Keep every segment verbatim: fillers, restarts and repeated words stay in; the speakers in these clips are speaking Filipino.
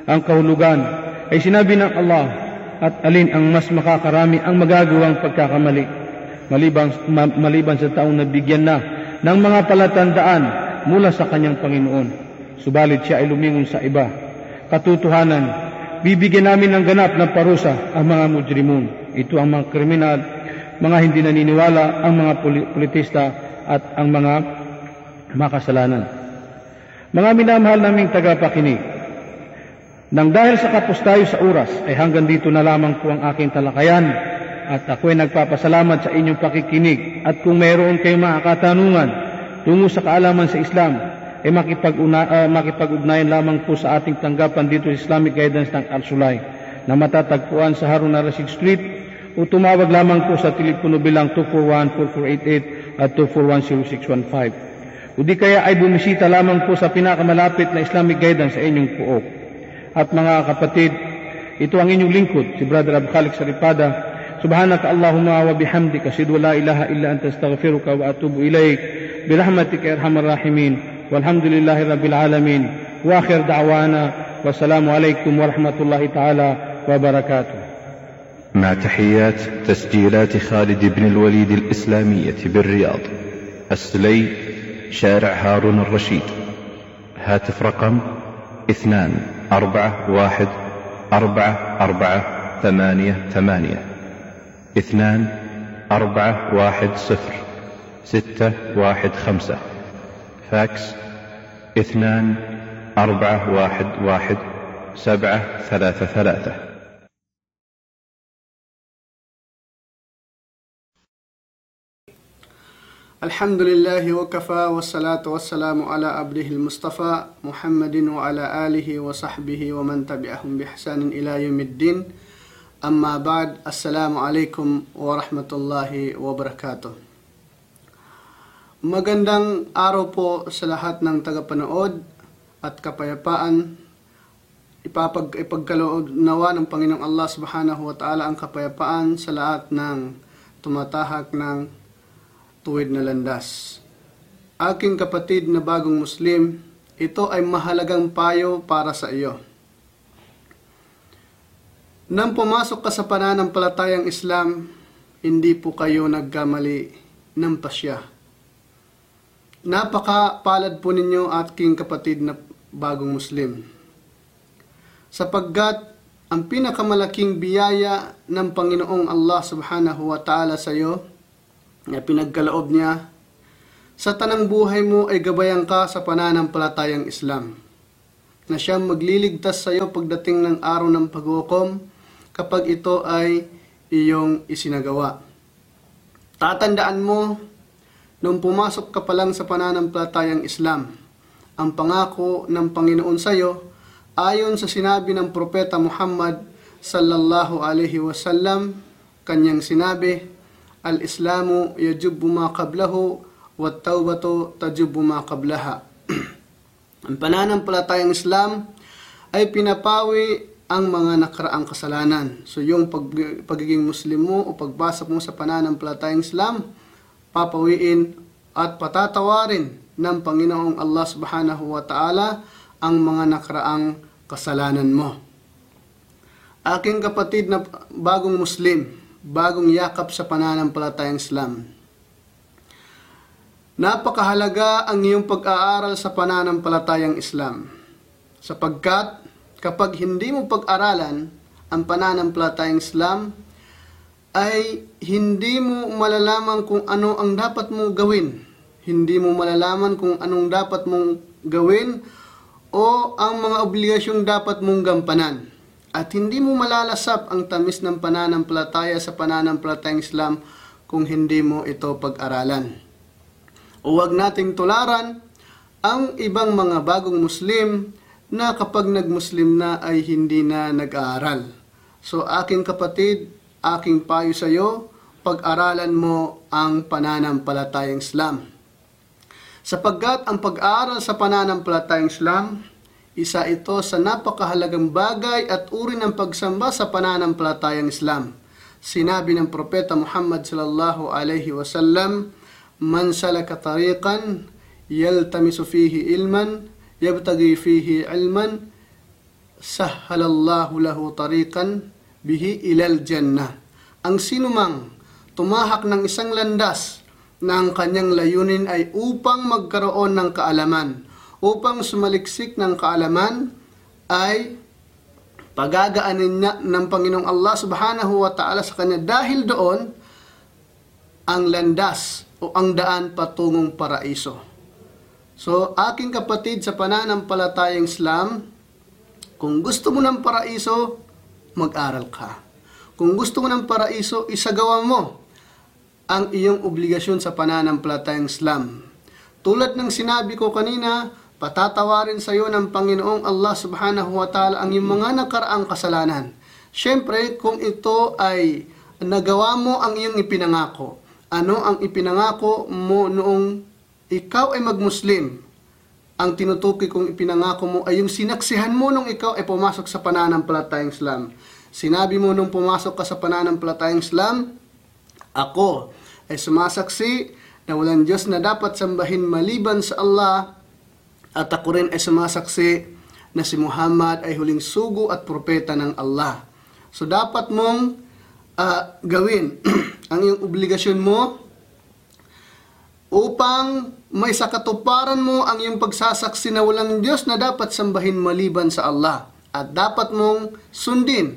ang kahulugan, ay sinabi ng Allah, at alin ang mas makakarami ang magagawang pagkakamali, maliban, ma, maliban sa taong nabigyan na ng mga palatandaan mula sa kanyang Panginoon. Subalit siya ay lumingon sa iba. Katotohanan, bibigyan namin ng ganap ng parusa ang mga mujrimun. Ito ang mga kriminal, mga hindi naniniwala, ang mga politista at ang mga makasalanan. Mga minamahal naming tagapakinig, nang dahil sa kapos tayo sa oras, ay hanggang dito na lamang po ang aking talakayan, at ako ay nagpapasalamat sa inyong pakikinig. At kung mayroon kayong mga katanungan tungo sa kaalaman sa Islam, ay makipag-una, uh, makipag-ugnayan lamang po sa ating tanggapan dito sa Islamic Guidance ng Al-Sulay, na matatagpuan sa Harun al-Rashid Street, o tumawag lamang po sa telepono bilang two four one, four four eight eight at two four one, zero six one five. O di kaya ay bumisita lamang po sa pinakamalapit na Islamic Guidance sa inyong puok. At mga kapatid, ito ang inyong lingkod, si Brother Abu Khalik Saripada. Subhanaka Allahumma wa bihamdika, asyhadu an la ilaha illa anta, astaghfiruka wa atubu ilaik, birahmatika ya arhamar rahimin, walhamdulillahi rabbil alamin, wa akhir da'wana, wassalamu alaikum warahmatullahi ta'ala wabarakatuh. مع تحيات تسجيلات خالد بن الوليد الإسلامية بالرياض، السلي، شارع هارون الرشيد. هاتف رقم اثنان أربعة واحد أربعة أربعة ثمانية ثمانية اثنان أربعة واحد صفر ستة واحد خمسة. فاكس اثنان أربعة واحد واحد سبعة ثلاثة ثلاثة. الحمد لله وكفى والصلاة والسلام على عبده المصطفى محمد وعلى آله وصحبه ومن تبعهم بإحسان إلى يوم الدين. أما بعد، السلام عليكم ورحمة الله وبركاته. Magandang araw po sa lahat ng tagapanood at kapayapaan. Ipapag ipagkaloob nawa ng Panginoong Allah Subhanahu wa Ta'ala ang kapayapaan sa lahat ng tumatahak ng tuwid na landas. Aking kapatid na bagong Muslim, ito ay mahalagang payo para sa iyo. Nang pumasok ka sa pananampalatayang Islam, hindi po kayo nagkamali ng pasya. Napakapalad po ninyo, aking kapatid na bagong Muslim, sapagkat ang pinakamalaking biyaya ng Panginoong Allah Subhanahu wa Ta'ala sa iyo na pinagkaloob niya sa tanang buhay mo ay gabayan ka sa pananampalatayang Islam, na siyang magliligtas sa iyo pagdating ng araw ng paghukom kapag ito ay iyong isinagawa. Tatandaan mo, nung pumasok ka pa lang sa pananampalatayang Islam, ang pangako ng Panginoon sa iyo ayon sa sinabi ng Propeta Muhammad sallallahu alaihi wasallam, kanyang sinabi, al-Islamu yajubu ma qablahu wat tawbatu tajubu ma qablaha. Ang pananampalatayang Islam ay pinapawi ang mga nakaraang kasalanan. So yung pag, pagiging Muslim mo o pagbasa mo sa pananampalatayang Islam, papawiin at patatawarin ng Panginoong Allah Subhanahu wa Ta'ala ang mga nakaraang kasalanan mo. Aking kapatid na bagong Muslim, bagong yakap sa pananampalatayang Islam, napakahalaga ang iyong pag-aaral sa pananampalatayang Islam, sapagkat kapag hindi mo pag-aralan ang pananampalatayang Islam, ay hindi mo malalaman kung ano ang dapat mong gawin. Hindi mo malalaman kung anong dapat mong gawin o ang mga obligasyong dapat mong gampanan. At hindi mo malalasap ang tamis ng pananampalataya sa pananampalatayang Islam kung hindi mo ito pag-aralan. O huwag nating tularan ang ibang mga bagong Muslim na kapag nag-Muslim na ay hindi na nag-aaral. So aking kapatid, aking payo sa iyo, pag-aralan mo ang pananampalatayang Islam. Sapagkat ang pag-aaral sa pananampalatayang Islam, isa ito sa napakahalagang bagay at uri ng pagsamba sa pananampalatayang Islam. Sinabi ng Propeta Muhammad sallallahu alaihi wasallam, man salaka tariqan yaltamisu fihi ilman yabtaghi fihi ilman sahhalallahu lahu tariqan bihi ilal jannah. Ang sinumang tumahak ng isang landas na ang kanyang layunin ay upang magkaroon ng kaalaman, upang sumaliksik ng kaalaman, ay pagagaanin niya ng Panginoong Allah subhanahu wa ta'ala sa kanya dahil doon ang landas o ang daan patungong paraiso. So, aking kapatid sa pananampalatayang Islam, kung gusto mo ng paraiso, mag-aral ka. Kung gusto mo ng paraiso, isagawa mo ang iyong obligasyon sa pananampalatayang Islam. Tulad ng sinabi ko kanina, patatawarin sa iyo ng Panginoong Allah subhanahu wa ta'ala ang iyong mga nakaraang kasalanan. Siyempre, kung ito ay nagawa mo ang iyong ipinangako, ano ang ipinangako mo noong ikaw ay mag-Muslim? Ang tinutukoy kong ipinangako mo ay yung sinaksihan mo nung ikaw ay pumasok sa pananampalatayang Islam. Sinabi mo nung pumasok ka sa pananampalatayang Islam, ako ay sumasaksi na walang Diyos na dapat sambahin maliban sa Allah, at ako rin ay sumasaksi na si Muhammad ay huling sugo at propeta ng Allah. So dapat mong uh, gawin ang iyong obligasyon mo upang may sakatuparan mo ang iyong pagsasaksi na walang Diyos na dapat sambahin maliban sa Allah. At dapat mong sundin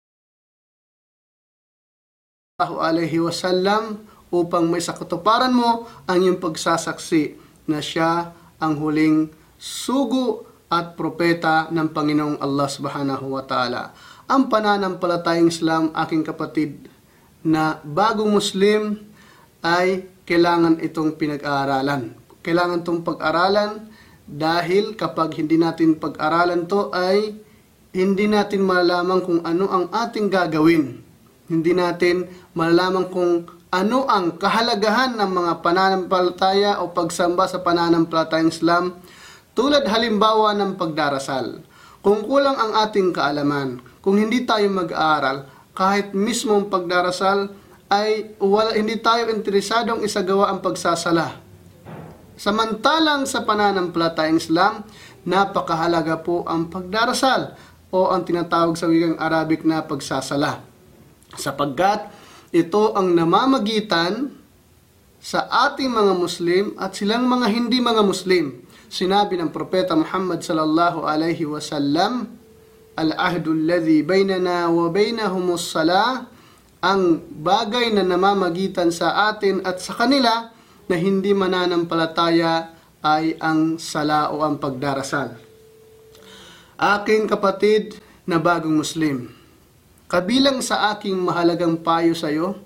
sallallahu alaihi wasallam upang may sakatuparan mo ang iyong pagsasaksi na siya ang huling sugo at propeta ng Panginoong Allah subhanahu wa ta'ala. Ang pananampalatayang Islam, aking kapatid, na bagong Muslim ay kailangan itong pinag-aaralan. Kailangan itong pag-aralan dahil kapag hindi natin pag-aralan to ay hindi natin malalaman kung ano ang ating gagawin. Hindi natin malalaman kung ano ang kahalagahan ng mga pananampalataya o pagsamba sa pananampalatayang Islam. Tulad halimbawa ng pagdarasal. Kung kulang ang ating kaalaman, kung hindi tayo mag-aaral, kahit mismong pagdarasal ay wala, hindi tayo interesadong isagawa ang pagsasala. Samantalang sa pananampalatayang Islam, napakahalaga po ang pagdarasal o ang tinatawag sa wikang Arabic na pagsasala. Sapagkat ito ang namamagitan sa ating mga Muslim at silang mga hindi mga Muslim. Sinabi ng Propeta Muhammad sallallahu alaihi wasallam, al-ahdu alladhi baynana wa baynahumus salah, ang bagay na namamagitan sa atin at sa kanila na hindi mananampalataya ay ang sala o ang pagdarasal. Aking kapatid na bagong Muslim, kabilang sa aking mahalagang payo sa iyo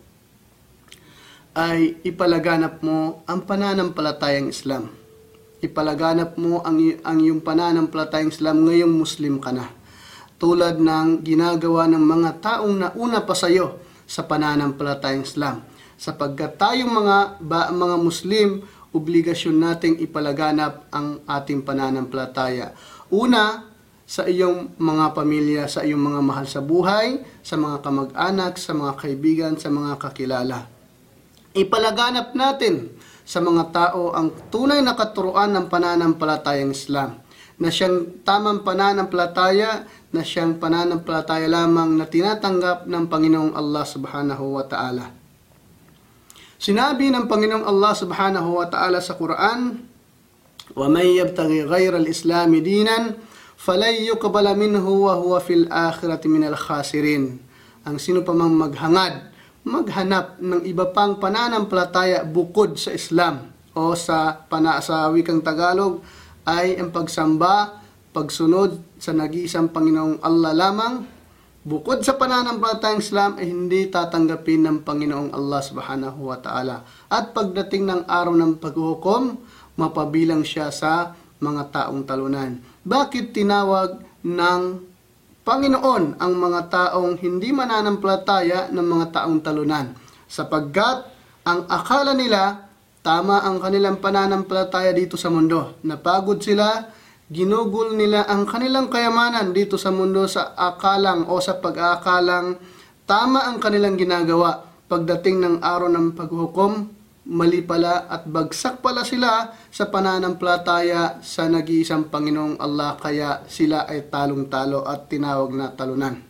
ay ipalaganap mo ang pananampalatayang Islam. Ipalaganap mo ang, ang iyong pananampalatayang Islam ngayong Muslim ka na. Tulad ng ginagawa ng mga taong nauna pa sa iyo sa pananampalatayang Islam. Sapagkat tayong mga, ba, mga Muslim, obligasyon nating ipalaganap ang ating pananampalataya. Una, sa iyong mga pamilya, sa iyong mga mahal sa buhay, sa mga kamag-anak, sa mga kaibigan, sa mga kakilala. Ipalaganap natin sa mga tao ang tunay na katuruan ng pananampalatayang Islam, na siyang tamang pananampalataya, na siyang pananampalataya lamang na tinatanggap ng Panginoong Allah subhanahu wa ta'ala. Sinabi ng Panginoong Allah subhanahu wa ta'ala sa Quran, وَمَنْ يَبْتَغِي غَيْرَ الْإِسْلَامِ دِينًا فَلَنْ يُقْبَلَ مِنْهُ وَهُوَ فِي الْآخِرَةِ مِنَ الْخَاسِرِينَ. Ang sino pa mang maghangad, maghanap ng iba pang pananampalataya bukod sa Islam o sa, pana, sa wikang Tagalog ay ang pagsamba, pagsunod sa nag-iisang Panginoong Allah lamang, bukod sa pananampalatayang Islam ay hindi tatanggapin ng Panginoong Allah subhanahu wa ta'ala. At pagdating ng araw ng paghuhukom, mapabilang siya sa mga taong talunan. Bakit tinawag ng Panginoon ang mga taong hindi mananampalataya ng mga taong talunan? Sapagkat ang akala nila, tama ang kanilang pananampalataya dito sa mundo. Napagod sila, ginugol nila ang kanilang kayamanan dito sa mundo sa akalang o sa pag-aakalang tama ang kanilang ginagawa. Pagdating ng araw ng paghukom, mali pala at bagsak pala sila sa pananampalataya sa nag-iisang Panginoong Allah, kaya sila ay talong-talo at tinawag na talunan.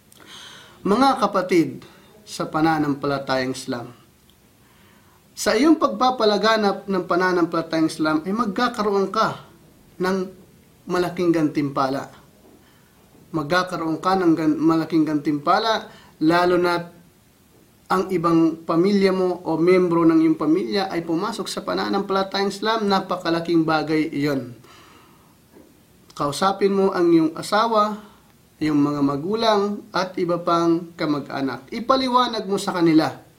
Mga kapatid sa pananampalatayang Islam, sa iyong pagpapalaganap ng pananampalatayang Islam ay magkakaroon ka ng malaking gantimpala. Magkakaroon ka ng gan- malaking gantimpala, lalo na ang ibang pamilya mo o membro ng iyong pamilya ay pumasok sa pananampalatayang Islam. Napakalaking bagay iyon. Kausapin mo ang iyong asawa, iyong mga magulang at iba pang kamag-anak. Ipaliwanag mo sa kanila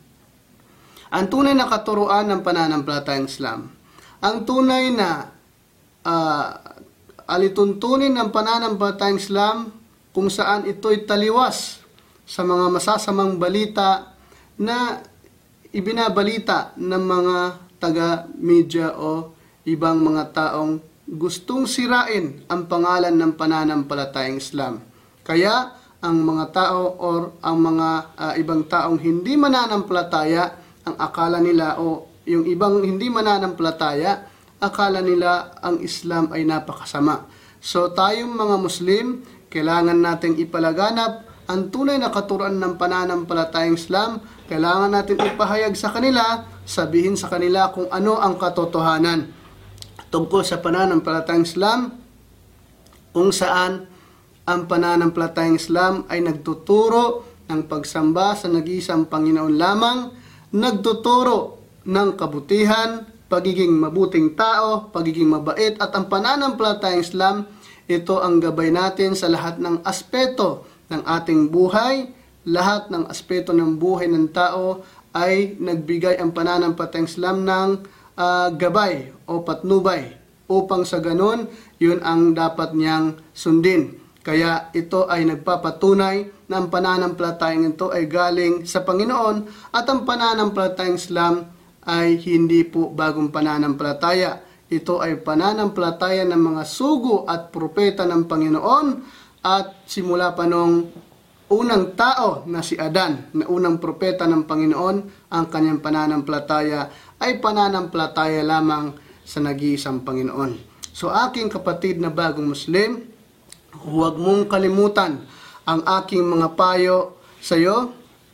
ang tunay na katuruan ng pananampalatayang Islam. Ang tunay na uh, alituntunin ng pananampalatayang Islam, kung saan ito'y taliwas sa mga masasamang balita na ibinabalita ng mga taga-media o ibang mga taong gustong sirain ang pangalan ng pananampalatayang Islam. Kaya ang mga tao or ang mga uh, ibang taong hindi mananampalataya, ang akala nila o yung ibang hindi mananampalataya, akala nila ang Islam ay napakasama. So tayong mga Muslim, kailangan nating ipalaganap ang tunay na katuruan ng pananampalatayang Islam. Kailangan natin ipahayag sa kanila, sabihin sa kanila kung ano ang katotohanan tungkol sa pananampalatayang Islam, kung saan ang pananampalatayang Islam ay nagtuturo ng pagsamba sa nag-iisang Panginoon lamang, nagtuturo ng kabutihan, pagiging mabuting tao, pagiging mabait, at ang pananampalatayang Islam, ito ang gabay natin sa lahat ng aspeto ng ating buhay. Lahat ng aspeto ng buhay ng tao ay nagbigay ang pananampalatayang Islam ng uh, gabay o patnubay, upang sa ganon, yun ang dapat niyang sundin. Kaya ito ay nagpapatunay na ang pananampalatayang ito ay galing sa Panginoon, at ang pananampalatayang Islam ay hindi po bagong pananampalataya. Ito ay pananampalataya ng mga sugo at propeta ng Panginoon, at simula pa nung unang tao na si Adan, na unang propeta ng Panginoon, ang kanyang pananampalataya ay pananampalataya lamang sa nag-iisang Panginoon. So aking kapatid na bagong Muslim, huwag mong kalimutan ang aking mga payo sa iyo,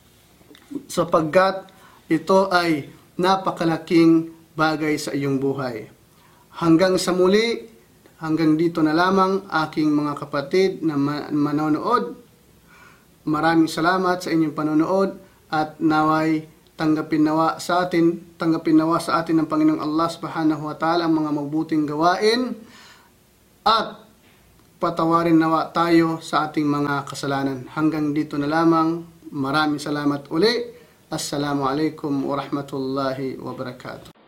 sapagkat ito ay napakalaking bagay sa iyong buhay. Hanggang sa muli, hanggang dito na lamang aking mga kapatid na manonood. Maraming salamat sa inyong panonood, at naway tanggapin nawa sa atin, tanggapin nawa sa atin ng Panginoong Allah Subhanahu wa Ta'ala ang mga mabuting gawain, at patawarin nawa tayo sa ating mga kasalanan. Hanggang dito na lamang. Maraming salamat uli. Assalamualaikum warahmatullahi wabarakatuh.